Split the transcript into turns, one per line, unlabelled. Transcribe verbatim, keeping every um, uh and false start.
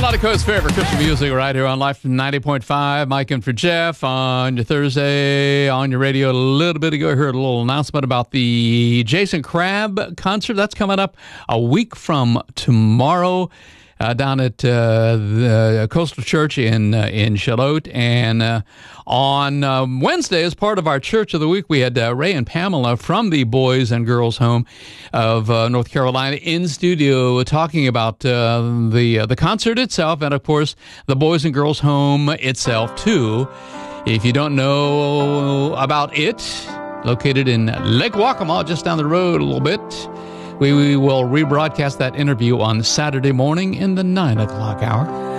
Monaco's favorite Christian music right here on Life ninety point five. Mike in for Jeff on your Thursday on your radio. A little bit ago, I heard a little announcement about the Jason Crabb concert. That's coming up a week from tomorrow. Uh, down at uh, the Coastal Church in uh, in Charlotte. And uh, on um, Wednesday, as part of our Church of the Week, we had uh, Ray and Pamela from the Boys and Girls Home of uh, North Carolina in studio talking about uh, the uh, the concert itself and, of course, the Boys and Girls Home itself, too. If you don't know about it, located in Lake Waccamaw, just down the road a little bit, We, we will rebroadcast that interview on Saturday morning in the nine o'clock hour.